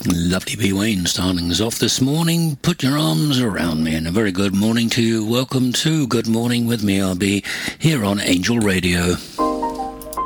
Lovely B. Wayne starting us off this morning. Put your arms around me, and a very good morning to you. Welcome to Good Morning with me, RB, here on Angel Radio.